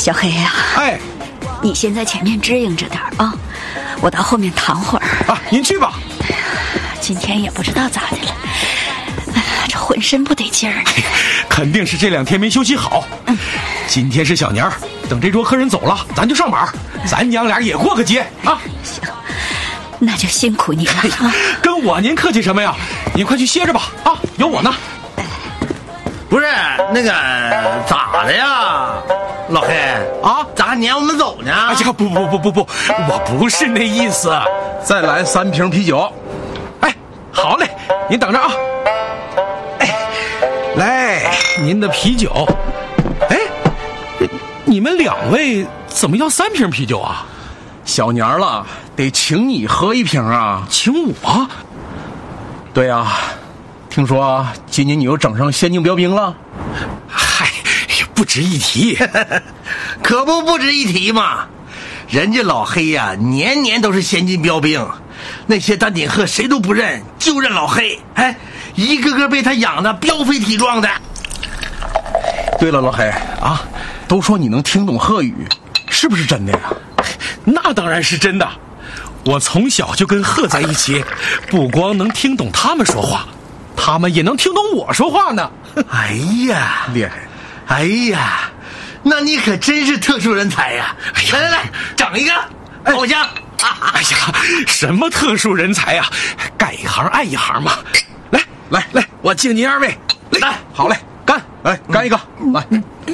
小黑呀， 哎， 你先在前面支应着点啊，我到后面躺会儿啊。您去吧。 今天也不知道咋的了，这浑身不得劲儿。 肯定是这2天没休息好。今天是小年儿，等这桌客人走了，咱就上班，咱娘俩也过个节啊。 行，那就辛苦你了啊。 跟我您客气什么呀？您快去歇着吧啊，有我呢。 不是那个咋的呀，老黑啊？ 咋还撵我们走呢？ 哎呀，不，我不是那意思。 再来3瓶啤酒。 哎，好嘞，您等着啊。哎，来，您的啤酒。哎，你们2位怎么要3瓶啤酒啊？ 小年儿了，得请你喝1瓶啊。 请我？ 对啊，听说今年你又整上先进标兵了。 嗨，不值一提。 可不值一提嘛。人家老黑呀，年年都是先进标兵，那些丹顶鹤谁都不认，就认老黑。哎，一个个被他养的膘肥体壮的。 对了，老黑啊，都说你能听懂鹤语，是不是真的呀？ 那当然是真的。我从小就跟鹤在一起，不光能听懂他们说话，他们也能听懂我说话呢。 哎呀， 厉害！ 哎呀，那你可真是特殊人才呀！来，整一个好香！ 哎呀，什么特殊人才呀？干一行爱一行嘛。来，我敬您2位。 来， 好嘞，干！来，干一个！来，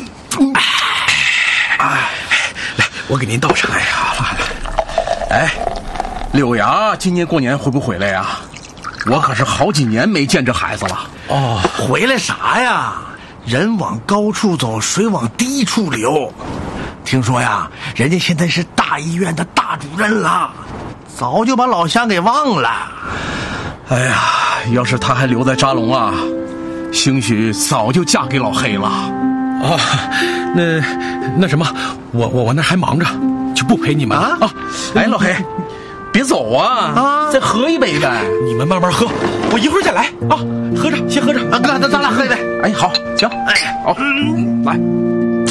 来，我给您倒上。哎呀， 哎，柳芽今年过年回不回来呀？我可是好几年没见这孩子了。 哦，回来啥呀？人往高处走，水往低处流。听说呀，人家现在是大医院的大主任了，早就把老乡给忘了。 哎呀，要是他还留在扎龙啊，兴许早就嫁给老黑了。 哦，那什么，我那还忙着，就不陪你们了啊。 哎，老黑，别走啊！再喝一杯呗。 你们慢慢喝，我一会儿再来啊。喝着，先喝着。 哥，咱俩喝一杯。 哎，好，行， 哎， 好，来。